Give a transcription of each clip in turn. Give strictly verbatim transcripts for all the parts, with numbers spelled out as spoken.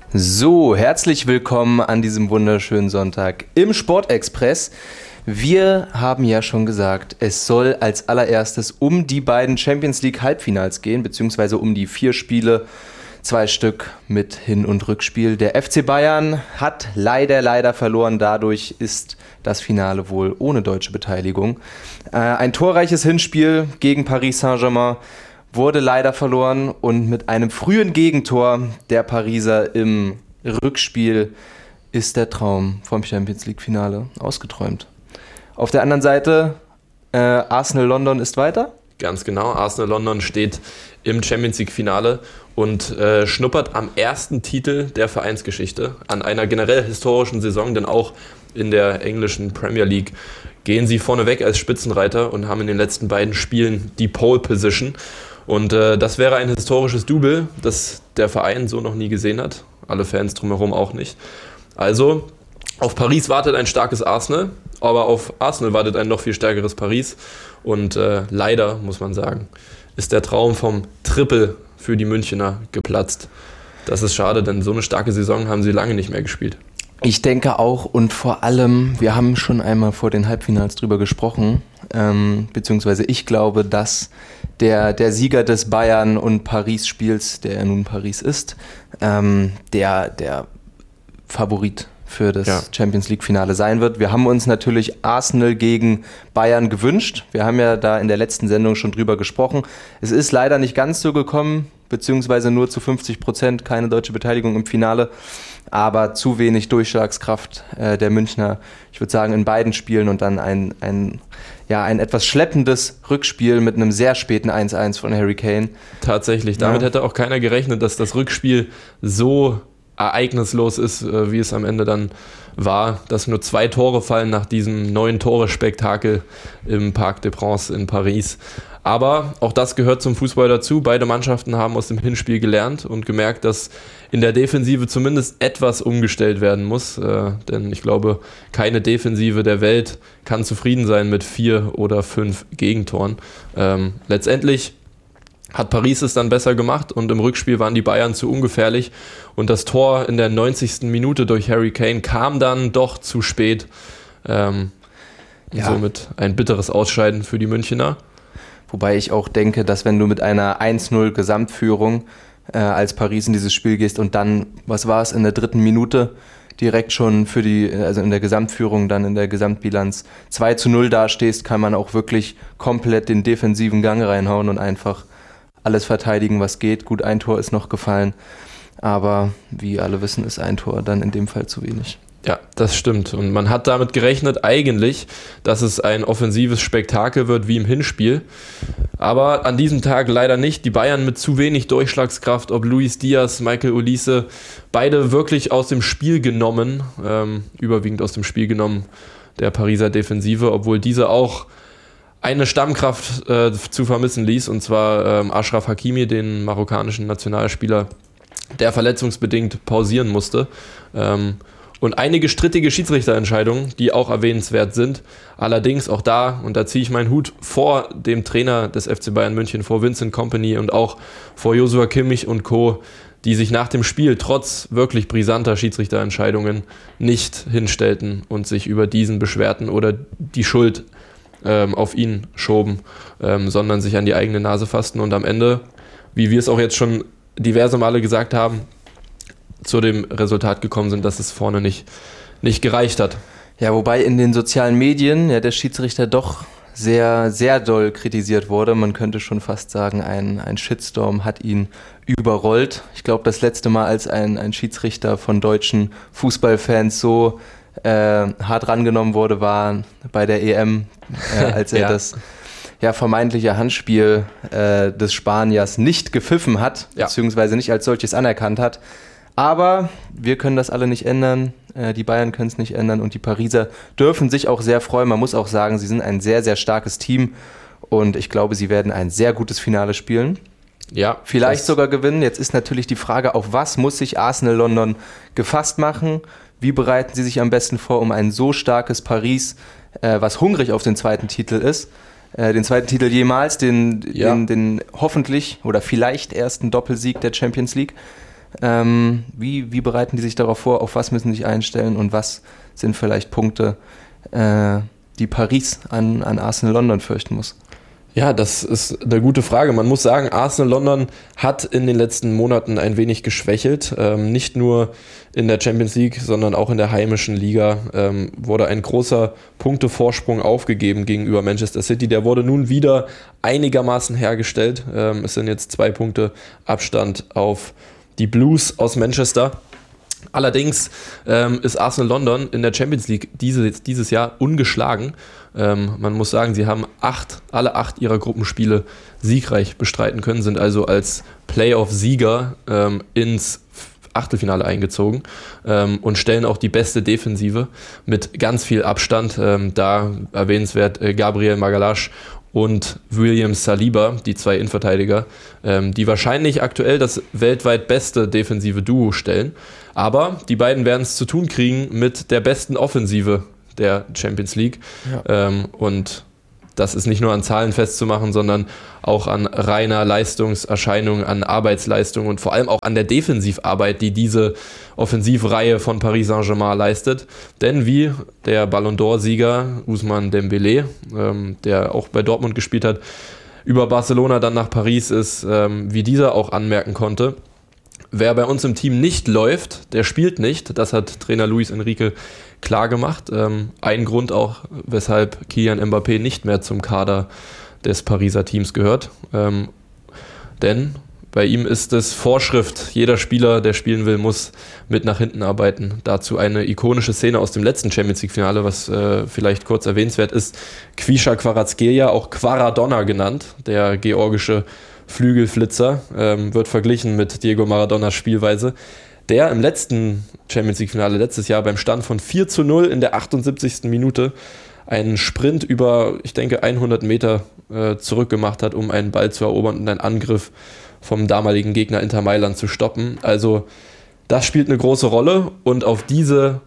So, herzlich willkommen an diesem wunderschönen Sonntag im Sportexpress. Wir haben ja schon gesagt, es soll als allererstes um die beiden Champions League Halbfinals gehen, beziehungsweise um die vier Spiele, zwei Stück mit Hin- und Rückspiel. Der F C Bayern hat leider, leider verloren. Dadurch ist das Finale wohl ohne deutsche Beteiligung. Äh, ein torreiches Hinspiel gegen Paris Saint-Germain wurde leider verloren und mit einem frühen Gegentor der Pariser im Rückspiel ist der Traum vom Champions League Finale ausgeträumt. Auf der anderen Seite, äh, Arsenal London ist weiter. Ganz genau, Arsenal London steht im Champions League Finale und äh, schnuppert am ersten Titel der Vereinsgeschichte, an einer generell historischen Saison, denn auch in der englischen Premier League gehen sie vorneweg als Spitzenreiter und haben in den letzten beiden Spielen die Pole Position. Und äh, das wäre ein historisches Double, das der Verein so noch nie gesehen hat. Alle Fans drumherum auch nicht. Also, auf Paris wartet ein starkes Arsenal, aber auf Arsenal wartet ein noch viel stärkeres Paris. Und äh, leider, muss man sagen, ist der Traum vom Triple für die Münchner geplatzt. Das ist schade, denn so eine starke Saison haben sie lange nicht mehr gespielt. Ich denke auch, und vor allem, wir haben schon einmal vor den Halbfinals drüber gesprochen, ähm, beziehungsweise ich glaube, dass der, der Sieger des Bayern- und Paris-Spiels, der ja nun Paris ist, ähm, der, der Favorit für das ja. Champions League-Finale sein wird. Wir haben uns natürlich Arsenal gegen Bayern gewünscht. Wir haben ja da in der letzten Sendung schon drüber gesprochen. Es ist leider nicht ganz so gekommen, beziehungsweise nur zu fünfzig Prozent, keine deutsche Beteiligung im Finale, aber zu wenig Durchschlagskraft äh, der Münchner, ich würde sagen, in beiden Spielen und dann ein, ein, ja, ein etwas schleppendes Rückspiel mit einem sehr späten eins eins von Harry Kane. Tatsächlich, damit ja. hätte auch keiner gerechnet, dass das Rückspiel so ereignislos ist, wie es am Ende dann war, dass nur zwei Tore fallen nach diesem neuen Tore-Spektakel im Parc des Princes in Paris. Aber auch das gehört zum Fußball dazu. Beide Mannschaften haben aus dem Hinspiel gelernt und gemerkt, dass in der Defensive zumindest etwas umgestellt werden muss. Äh, denn ich glaube, keine Defensive der Welt kann zufrieden sein mit vier oder fünf Gegentoren. Ähm, letztendlich hat Paris es dann besser gemacht und im Rückspiel waren die Bayern zu ungefährlich und das Tor in der neunzigsten Minute durch Harry Kane kam dann doch zu spät. Ähm, ja. Somit ein bitteres Ausscheiden für die Münchner. Wobei ich auch denke, dass wenn du mit einer eins null Gesamtführung äh, als Paris in dieses Spiel gehst und dann, was war es, in der dritten Minute direkt schon für die, also in der Gesamtführung, dann in der Gesamtbilanz zwei zu null dastehst, kann man auch wirklich komplett den defensiven Gang reinhauen und einfach alles verteidigen, was geht. Gut, ein Tor ist noch gefallen, aber wie alle wissen, ist ein Tor dann in dem Fall zu wenig. Ja, das stimmt. Und man hat damit gerechnet eigentlich, dass es ein offensives Spektakel wird wie im Hinspiel. Aber an diesem Tag leider nicht. Die Bayern mit zu wenig Durchschlagskraft, ob Luis Diaz, Michael Olise, beide wirklich aus dem Spiel genommen, ähm, überwiegend aus dem Spiel genommen, der Pariser Defensive, obwohl diese auch eine Stammkraft äh, zu vermissen ließ, und zwar ähm, Achraf Hakimi, den marokkanischen Nationalspieler, der verletzungsbedingt pausieren musste. Ähm, und einige strittige Schiedsrichterentscheidungen, die auch erwähnenswert sind. Allerdings auch da, und da ziehe ich meinen Hut vor dem Trainer des F C Bayern München, vor Vincent Kompany und auch vor Joshua Kimmich und Co., die sich nach dem Spiel trotz wirklich brisanter Schiedsrichterentscheidungen nicht hinstellten und sich über diesen beschwerten oder die Schuld ähm, auf ihn schoben, ähm, sondern sich an die eigene Nase fassten und am Ende, wie wir es auch jetzt schon diverse Male gesagt haben, zu dem Resultat gekommen sind, dass es vorne nicht, nicht gereicht hat. Ja, wobei in den sozialen Medien ja der Schiedsrichter doch sehr, sehr doll kritisiert wurde. Man könnte schon fast sagen, ein, ein Shitstorm hat ihn überrollt. Ich glaube, das letzte Mal, als ein, ein Schiedsrichter von deutschen Fußballfans so äh, hart rangenommen wurde, war bei der E M, äh, als er ja. das ja, vermeintliche Handspiel äh, des Spaniers nicht gepfiffen hat, ja. beziehungsweise nicht als solches anerkannt hat. Aber wir können das alle nicht ändern, äh, die Bayern können es nicht ändern und die Pariser dürfen sich auch sehr freuen. Man muss auch sagen, sie sind ein sehr, sehr starkes Team und ich glaube, sie werden ein sehr gutes Finale spielen. Ja, vielleicht sogar gewinnen. Jetzt ist natürlich die Frage, auf was muss sich Arsenal London gefasst machen? Wie bereiten sie sich am besten vor, um ein so starkes Paris, äh, was hungrig auf den zweiten Titel ist, äh, den zweiten Titel jemals, den, ja. den, den hoffentlich oder vielleicht ersten Doppelsieg der Champions League, Ähm, wie, wie bereiten die sich darauf vor? Auf was müssen sie sich einstellen? Und was sind vielleicht Punkte, äh, die Paris an, an Arsenal London fürchten muss? Ja, das ist eine gute Frage. Man muss sagen, Arsenal London hat in den letzten Monaten ein wenig geschwächelt. Ähm, nicht nur in der Champions League, sondern auch in der heimischen Liga ähm, wurde ein großer Punktevorsprung aufgegeben gegenüber Manchester City. Der wurde nun wieder einigermaßen hergestellt. Ähm, es sind jetzt zwei Punkte Abstand auf die Blues aus Manchester. Allerdings ähm, ist Arsenal London in der Champions League diese, dieses Jahr ungeschlagen. Ähm, man muss sagen, sie haben acht, alle acht ihrer Gruppenspiele siegreich bestreiten können, sind also als Playoff-Sieger ähm, ins Achtelfinale eingezogen ähm, und stellen auch die beste Defensive mit ganz viel Abstand. Ähm, da erwähnenswert äh, Gabriel Magalhaes und William Saliba, die zwei Innenverteidiger, ähm, die wahrscheinlich aktuell das weltweit beste defensive Duo stellen. Aber die beiden werden es zu tun kriegen mit der besten Offensive der Champions League. Ja. Ähm, und das ist nicht nur an Zahlen festzumachen, sondern auch an reiner Leistungserscheinung, an Arbeitsleistung und vor allem auch an der Defensivarbeit, die diese Offensivreihe von Paris Saint-Germain leistet. Denn wie der Ballon d'Or-Sieger Ousmane Dembélé, ähm, der auch bei Dortmund gespielt hat, über Barcelona dann nach Paris ist, ähm, wie dieser auch anmerken konnte, wer bei uns im Team nicht läuft, der spielt nicht. Das hat Trainer Luis Enrique klar gemacht. Ähm, ein Grund auch, weshalb Kylian Mbappé nicht mehr zum Kader des Pariser Teams gehört. Ähm, denn bei ihm ist es Vorschrift, jeder Spieler, der spielen will, muss mit nach hinten arbeiten. Dazu eine ikonische Szene aus dem letzten Champions League-Finale, was äh, vielleicht kurz erwähnenswert ist. Kvisha Kvaratskhelia, auch Kvaradonna genannt, der georgische Flügelflitzer, ähm, wird verglichen mit Diego Maradonas Spielweise, der im letzten Champions League-Finale letztes Jahr beim Stand von vier zu null in der achtundsiebzigsten Minute einen Sprint über, ich denke, hundert Meter äh, zurückgemacht hat, um einen Ball zu erobern und einen Angriff vom damaligen Gegner Inter Mailand zu stoppen. Also das spielt eine große Rolle und auf diese,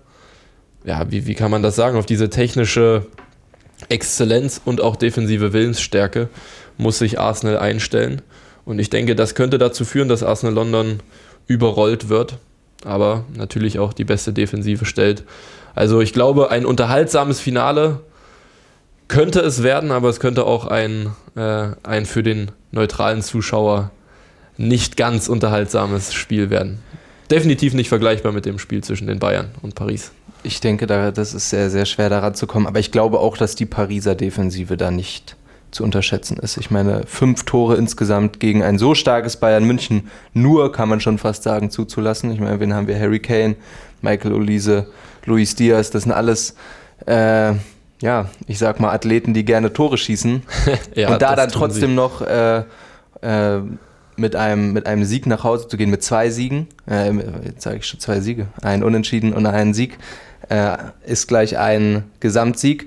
ja, wie, wie kann man das sagen, auf diese technische Exzellenz und auch defensive Willensstärke muss sich Arsenal einstellen. Und ich denke, das könnte dazu führen, dass Arsenal London überrollt wird, aber natürlich auch die beste Defensive stellt. Also ich glaube, ein unterhaltsames Finale könnte es werden, aber es könnte auch ein, äh, ein für den neutralen Zuschauer nicht ganz unterhaltsames Spiel werden. Definitiv nicht vergleichbar mit dem Spiel zwischen den Bayern und Paris. Ich denke, da, das ist sehr, sehr schwer daran zu kommen, aber ich glaube auch, dass die Pariser Defensive da nicht zu unterschätzen ist. Ich meine, fünf Tore insgesamt gegen ein so starkes Bayern München nur, kann man schon fast sagen, zuzulassen. Ich meine, wen haben wir? Harry Kane, Michael Olise, Luis Diaz, das sind alles, äh, ja, ich sag mal, Athleten, die gerne Tore schießen. Ja, und da dann trotzdem noch äh, äh, mit einem, mit einem Sieg nach Hause zu gehen, mit zwei Siegen, äh, jetzt sage ich schon zwei Siege, ein Unentschieden und einen Sieg, äh, ist gleich ein Gesamtsieg.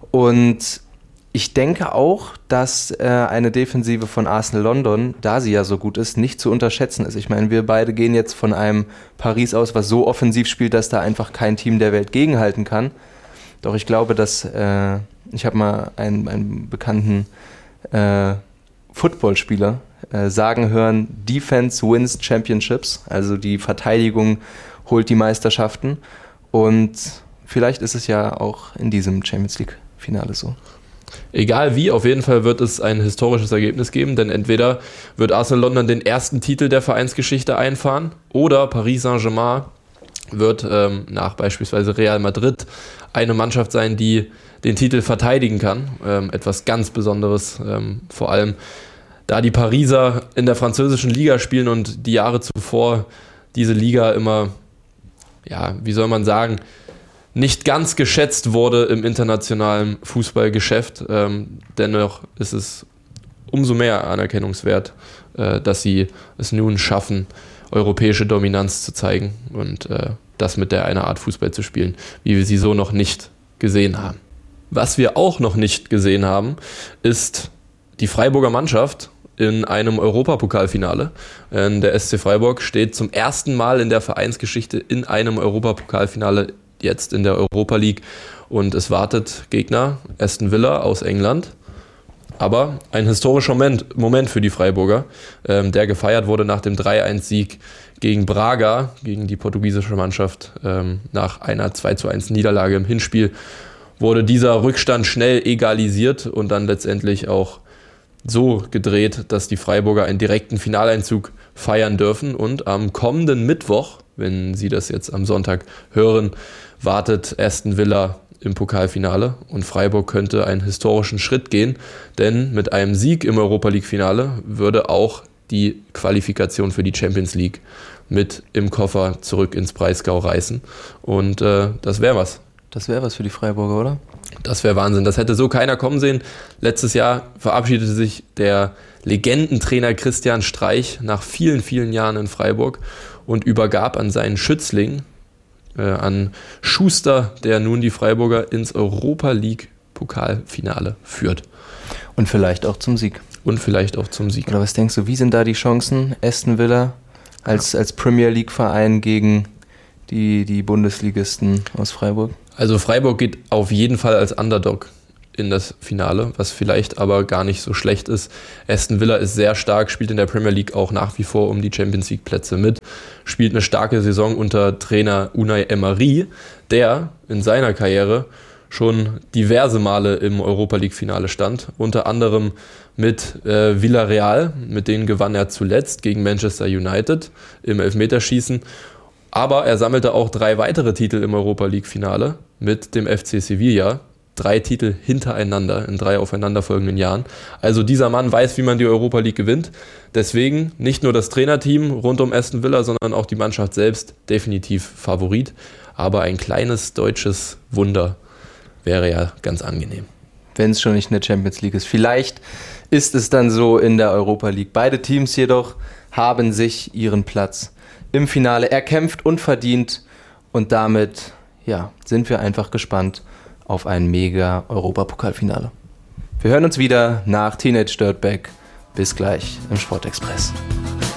Und ich denke auch, dass äh, eine Defensive von Arsenal London, da sie ja so gut ist, nicht zu unterschätzen ist. Ich meine, wir beide gehen jetzt von einem Paris aus, was so offensiv spielt, dass da einfach kein Team der Welt gegenhalten kann. Doch ich glaube, dass, äh, ich habe mal einen, einen bekannten äh, Footballspieler äh, sagen hören, Defense wins Championships, also die Verteidigung holt die Meisterschaften. Und vielleicht ist es ja auch in diesem Champions League-Finale so. Egal wie, auf jeden Fall wird es ein historisches Ergebnis geben, denn entweder wird Arsenal London den ersten Titel der Vereinsgeschichte einfahren oder Paris Saint-Germain wird ähm, nach beispielsweise Real Madrid eine Mannschaft sein, die den Titel verteidigen kann. Ähm, etwas ganz Besonderes, ähm, vor allem da die Pariser in der französischen Liga spielen und die Jahre zuvor diese Liga immer, ja, wie soll man sagen, nicht ganz geschätzt wurde im internationalen Fußballgeschäft. Ähm, dennoch ist es umso mehr anerkennungswert, äh, dass sie es nun schaffen, europäische Dominanz zu zeigen und äh, das mit der einer Art Fußball zu spielen, wie wir sie so noch nicht gesehen haben. Was wir auch noch nicht gesehen haben, ist die Freiburger Mannschaft in einem Europapokalfinale. Äh, der S C Freiburg steht zum ersten Mal in der Vereinsgeschichte in einem Europapokalfinale jetzt in der Europa League und es wartet Gegner Aston Villa aus England. Aber ein historischer Moment, Moment für die Freiburger, ähm, der gefeiert wurde nach dem drei eins Sieg gegen Braga, gegen die portugiesische Mannschaft. Ähm, nach einer zwei zu eins Niederlage im Hinspiel wurde dieser Rückstand schnell egalisiert und dann letztendlich auch so gedreht, dass die Freiburger einen direkten Finaleinzug feiern dürfen. Und am kommenden Mittwoch, wenn Sie das jetzt am Sonntag hören, wartet Aston Villa im Pokalfinale und Freiburg könnte einen historischen Schritt gehen, denn mit einem Sieg im Europa-League-Finale würde auch die Qualifikation für die Champions League mit im Koffer zurück ins Breisgau reißen und äh, das wäre was. Das wäre was für die Freiburger, oder? Das wäre Wahnsinn. Das hätte so keiner kommen sehen. Letztes Jahr verabschiedete sich der Legendentrainer Christian Streich nach vielen, vielen Jahren in Freiburg und übergab an seinen Schützling, äh, an Schuster, der nun die Freiburger ins Europa-League-Pokalfinale führt. Und vielleicht auch zum Sieg. Und vielleicht auch zum Sieg. Oder was denkst du, wie sind da die Chancen? Aston Villa als, als Premier League-Verein gegen die, die Bundesligisten aus Freiburg? Also Freiburg geht auf jeden Fall als Underdog in das Finale, was vielleicht aber gar nicht so schlecht ist. Aston Villa ist sehr stark, spielt in der Premier League auch nach wie vor um die Champions League Plätze mit, spielt eine starke Saison unter Trainer Unai Emery, der in seiner Karriere schon diverse Male im Europa League Finale stand, unter anderem mit äh, Villarreal, mit denen gewann er zuletzt gegen Manchester United im Elfmeterschießen. Aber er sammelte auch drei weitere Titel im Europa League Finale mit dem F C Sevilla. Drei Titel hintereinander in drei aufeinanderfolgenden Jahren. Also dieser Mann weiß, wie man die Europa League gewinnt. Deswegen nicht nur das Trainerteam rund um Aston Villa, sondern auch die Mannschaft selbst definitiv Favorit. Aber ein kleines deutsches Wunder wäre ja ganz angenehm. Wenn es schon nicht in der Champions League ist. Vielleicht ist es dann so in der Europa League. Beide Teams jedoch haben sich ihren Platz im Finale erkämpft und verdient. Und damit ja, sind wir einfach gespannt auf ein mega Europapokalfinale. Wir hören uns wieder nach Teenage Dirtbag. Bis gleich im Sportexpress.